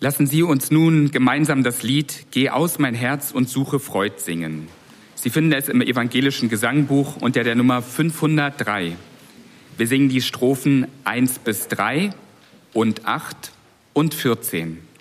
Lassen Sie uns nun gemeinsam das Lied »Geh aus, mein Herz und suche Freud« singen. Sie finden es im evangelischen Gesangbuch unter der Nummer 503. Wir singen die Strophen 1 bis 3 und 8 und 14.